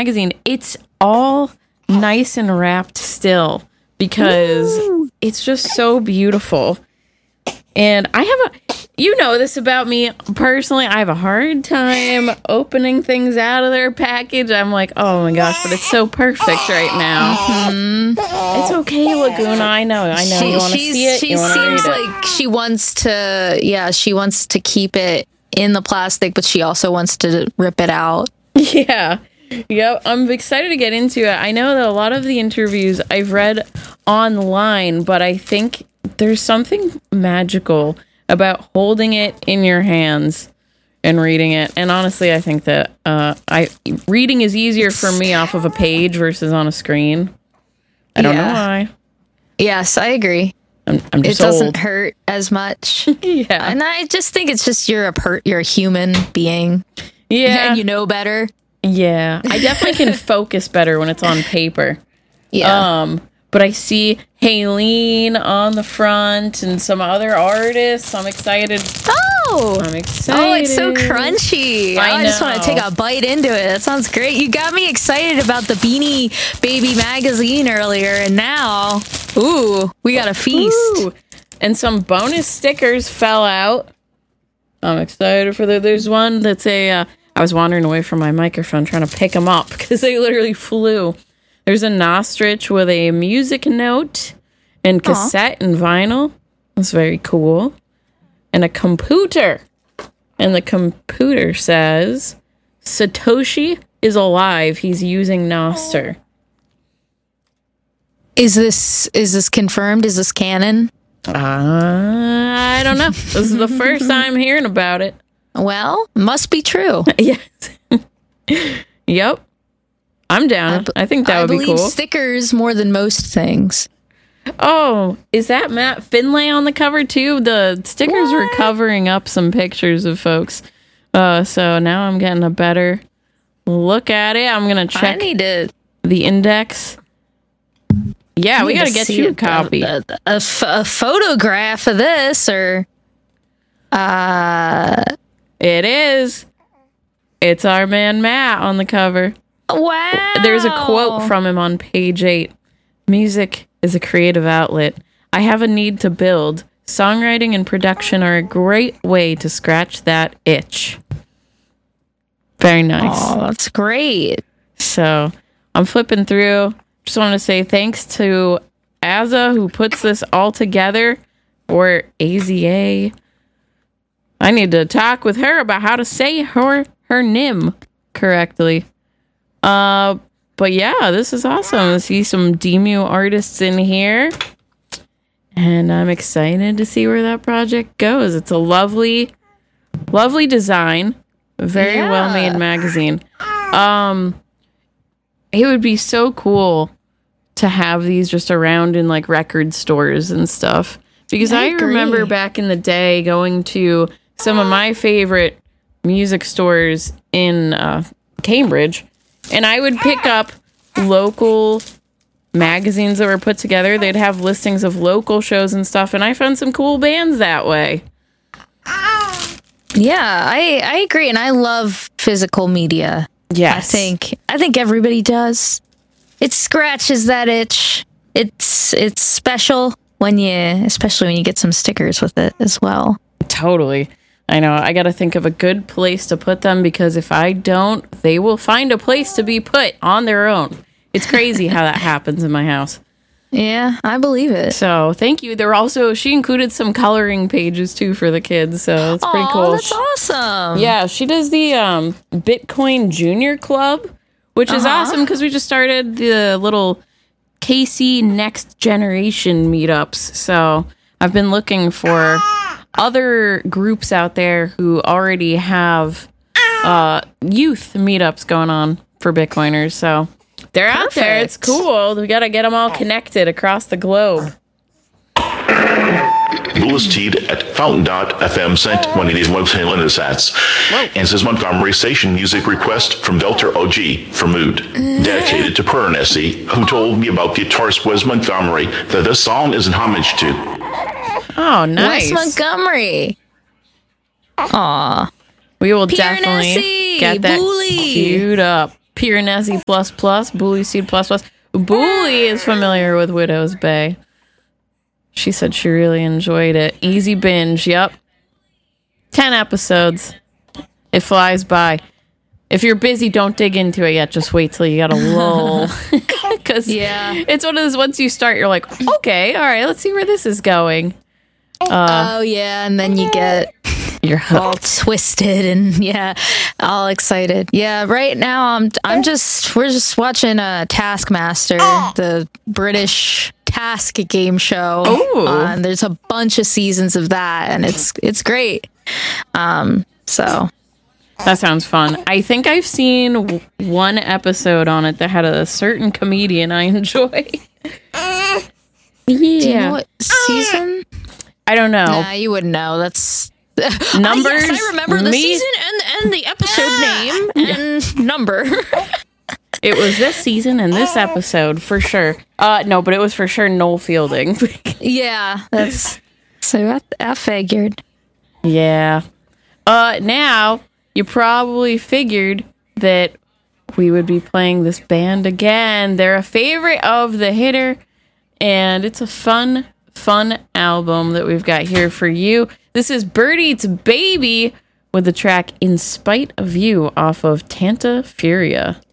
magazine, it's all nice and wrapped still because it's just so beautiful. And I have you know this about me personally, I have a hard time opening things out of their package. I'm like, oh my gosh, but it's so perfect right now. Mm-hmm. It's okay, Laguna. I know you want to see it. She seems like she wants to keep it in the plastic, but she also wants to rip it out. Yeah. Yep, I'm excited to get into it. I know that a lot of the interviews I've read online, but I think there's something magical about holding it in your hands and reading it. And honestly, I think that reading is easier for me off of a page versus on a screen. I don't know why. Yes, I agree. I'm just it doesn't old. hurt as much. Yeah. And I just think it's just you're a human being. Yeah. And you know better. Yeah. I definitely can focus better when it's on paper. Yeah. But I see Haleen on the front and some other artists. I'm excited. I'm excited. Oh, it's so crunchy. I just want to take a bite into it. That sounds great. You got me excited about the Beanie Baby magazine earlier, and now, we got a feast. Ooh. And some bonus stickers fell out. I'm excited for there's one that's I was wandering away from my microphone trying to pick them up because they literally flew. There's a Nostrich with a music note and cassette and vinyl. That's very cool. And a computer. And the computer says, Satoshi is alive. He's using Nostr. Is this confirmed? Is this canon? I don't know. This is the first time hearing about it. Well, must be true. Yes. Yep. I'm down. I think that would be cool. I believe stickers more than most things. Oh, is that Matt Finlay on the cover too? The stickers were covering up some pictures of folks. So now I'm getting a better look at it. I'm going to check the index. Yeah, we got to get you a copy. A photograph of this or... It is. It's our man Matt on the cover. Wow. There's a quote from him on page 8. Music is a creative outlet. I have a need to build. Songwriting and production are a great way to scratch that itch. Very nice. Oh, that's great. So I'm flipping through. Just want to say thanks to Azza who puts this all together, or AZA. I need to talk with her about how to say her name correctly. But yeah, this is awesome. I see some Demu artists in here. And I'm excited to see where that project goes. It's a lovely, lovely design. Very well-made magazine. It would be so cool to have these just around in like record stores and stuff. Because I remember back in the day going to some of my favorite music stores in Cambridge, and I would pick up local magazines that were put together. They'd have listings of local shows and stuff, and I found some cool bands that way. Yeah, I agree, and I love physical media. Yes. I think everybody does. It scratches that itch. It's special especially when you get some stickers with it as well. Totally. I know. I got to think of a good place to put them, because if I don't, they will find a place to be put on their own. It's crazy how that happens in my house. Yeah, I believe it. So thank you. She included some coloring pages too for the kids, so it's pretty cool. That's awesome. Yeah, she does the Bitcoin Junior Club, which is awesome because we just started the little KC Next Generation meetups. So I've been looking for other groups out there who already have youth meetups going on for Bitcoiners. So they're out there. It's cool. We got to get them all connected across the globe. Louis Teed at Fountain.fm sent one of these website sats and says Montgomery station music request from Velter OG for Mood, dedicated to Per Nessie, who told me about guitarist Wes Montgomery that this song is an homage to. Oh, nice. Wes Montgomery. Aw. We will Pierre definitely Nessie, get that queued up. Piranesi plus plus, Bully Seed plus plus. Bully is familiar with Widow's Bay. She said she really enjoyed it. Easy binge, yep. 10 episodes. It flies by. If you're busy, don't dig into it yet. Just wait till you got a lull. Because it's one of those, once you start, you're like, okay, all right, let's see where this is going. And then you get all twisted and all excited. Yeah, right now we're just watching Taskmaster, the British task game show. There's a bunch of seasons of that, and it's great. So that sounds fun. I think I've seen one episode on it that had a certain comedian I enjoy. Do you know what season? I don't know. Nah, you wouldn't know. That's numbers. Yes, I remember the season and the episode name and number. It was this season and this episode for sure. No, but it was for sure Noel Fielding. That's so I figured. Yeah. Now you probably figured that we would be playing this band again. They're a favorite of the hitter, and it's a fun album that we've got here for you. This is Bird Eats Baby with the track In Spite of You off of Tanta Furia.